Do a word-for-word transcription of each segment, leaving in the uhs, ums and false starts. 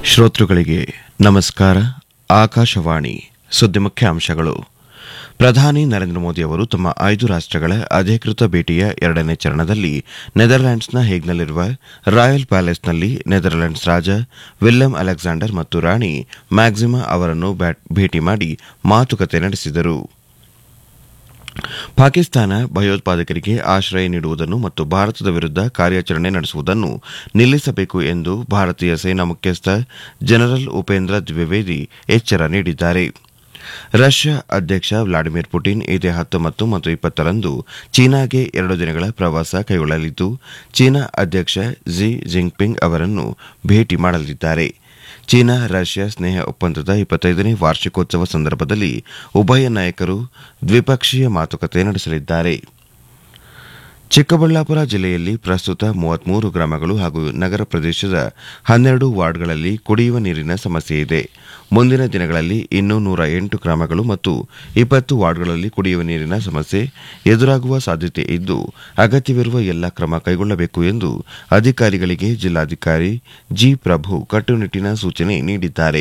ಶ್ರೋತೃಗಳಿಗೆ ನಮಸ್ಕಾರ. ಆಕಾಶವಾಣಿ ಸುದ್ದಿ ಮುಖ್ಯಾಂಶಗಳು. ಪ್ರಧಾನಿ ನರೇಂದ್ರ ಮೋದಿ ಅವರು ತಮ್ಮ ಐದು ರಾಷ್ಟಗಳ ಅಧಿಕೃತ ಭೇಟಿಯ ಎರಡನೇ ಚರಣದಲ್ಲಿ ನೆದರ್ಲ್ಯಾಂಡ್ಸ್ನ ಹೇಗ್ನಲ್ಲಿರುವ ರಾಯಲ್ ಪ್ಯಾಲೇಸ್ನಲ್ಲಿ ನೆದರ್ಲ್ಯಾಂಡ್ಸ್ ರಾಜ ವಿಲ್ಲೆಂ ಅಲೆಕ್ಸಾಂಡರ್ ಮತ್ತು ರಾಣಿ ಮ್ಯಾಕ್ಸಿಮಾ ಅವರನ್ನು ಭೇಟಿ ಮಾಡಿ ಮಾತುಕತೆ ನಡೆಸಿದರು. ಪಾಕಿಸ್ತಾನ ಭಯೋತ್ಪಾದಕರಿಗೆ ಆಶ್ರಯ ನೀಡುವುದನ್ನು ಮತ್ತು ಭಾರತದ ವಿರುದ್ಧ ಕಾರ್ಯಾಚರಣೆ ನಡೆಸುವುದನ್ನು ನಿಲ್ಲಿಸಬೇಕು ಎಂದು ಭಾರತೀಯ ಸೇನಾ ಮುಖ್ಯಸ್ಥ ಜನರಲ್ ಉಪೇಂದ್ರ ದ್ವಿವೇದಿ ಎಚ್ಚರ ನೀಡಿದ್ದಾರೆ. ರಷ್ಯಾ ಅಧ್ಯಕ್ಷ ವ್ಲಾಡಿಮಿರ್ ಪುಟಿನ್ ಇದೇ ಹತ್ತೊಂಬತ್ತು ಮತ್ತು ಇಪ್ಪತ್ತರಂದು ಚೀನಾಗೆ ಎರಡು ದಿನಗಳ ಪ್ರವಾಸ ಕೈಗೊಳ್ಳಲಿದ್ದು, ಚೀನಾ ಅಧ್ಯಕ್ಷ ಕ್ಷಿ ಜಿನ್ಪಿಂಗ್ ಅವರನ್ನು ಭೇಟಿ ಮಾಡಲಿದ್ದಾರೆ. ಚೀನಾ ರಷ್ಯಾ ಸ್ನೇಹ ಒಪ್ಪಂದದ ಇಪ್ಪತ್ತೈದನೇ ವಾರ್ಷಿಕೋತ್ಸವ ಸಂದರ್ಭದಲ್ಲಿ ಉಭಯ ನಾಯಕರು ದ್ವಿಪಕ್ಷೀಯ ಮಾತುಕತೆ ನಡೆಸಲಿದ್ದಾರೆ. ಚಿಕ್ಕಬಳ್ಳಾಪುರ ಜಿಲ್ಲೆಯಲ್ಲಿ ಪ್ರಸ್ತುತ ಮೂವತ್ಮೂರು ಗ್ರಾಮಗಳು ಹಾಗೂ ನಗರ ಪ್ರದೇಶದ ಹನ್ನೆರಡು ವಾರ್ಡ್ಗಳಲ್ಲಿ ಕುಡಿಯುವ ನೀರಿನ ಸಮಸ್ಯೆ ಇದೆ. ಮುಂದಿನ ದಿನಗಳಲ್ಲಿ ಇನ್ನೂ ನೂರ ಎಂಟು ಗ್ರಾಮಗಳು ಮತ್ತು ಇಪ್ಪತ್ತು ವಾರ್ಡ್ಗಳಲ್ಲಿ ಕುಡಿಯುವ ನೀರಿನ ಸಮಸ್ಯೆ ಎದುರಾಗುವ ಸಾಧ್ಯತೆ ಇದ್ದು, ಅಗತ್ಯವಿರುವ ಎಲ್ಲ ಕ್ರಮ ಕೈಗೊಳ್ಳಬೇಕು ಎಂದು ಅಧಿಕಾರಿಗಳಿಗೆ ಜಿಲ್ಲಾಧಿಕಾರಿ ಜಿ ಪ್ರಭು ಕಟ್ಟುನಿಟ್ಟಿನ ಸೂಚನೆ ನೀಡಿದ್ದಾರೆ.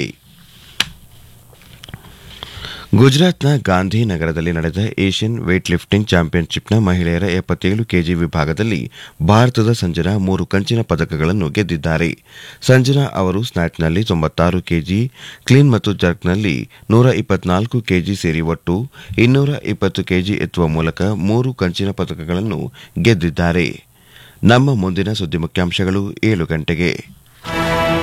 ಗುಜರಾತ್ನ ಗಾಂಧಿ ನಗರದಲ್ಲಿ ನಡೆದ ಏಷ್ಯನ್ ವೇಟ್ ಲಿಫ್ಟಿಂಗ್ ಚಾಂಪಿಯನ್ಶಿಪ್ನ ಮಹಿಳೆಯರ ಎಪ್ಪತ್ತೇಳು ಕೆಜಿ ವಿಭಾಗದಲ್ಲಿ ಭಾರತದ ಸಂಜನಾ ಮೂರು ಕಂಚಿನ ಪದಕಗಳನ್ನು ಗೆದ್ದಿದ್ದಾರೆ. ಸಂಜನಾ ಅವರು ಸ್ನ್ಯಾಚ್ನಲ್ಲಿ ತೊಂಬತ್ತಾರು ಕೆಜಿ, ಕ್ಲೀನ್ ಮತ್ತು ಜರ್ಕ್ನಲ್ಲಿ ನೂರ ಇಪ್ಪತ್ನಾಲ್ಕು ಕೆಜಿ ಸೇರಿ ಒಟ್ಟು ಇನ್ನೂರ ಇಪ್ಪತ್ತು ಕೆಜಿ ಎತ್ತುವ ಮೂಲಕ ಮೂರು ಕಂಚಿನ ಪದಕಗಳನ್ನು ಗೆದ್ದಿದ್ದಾರೆ. ನಮ್ಮ ಮುಂದಿನ ಸುದ್ದಿ ಮುಖ್ಯಾಂಶಗಳು ಏಳು ಗಂಟೆಗೆ.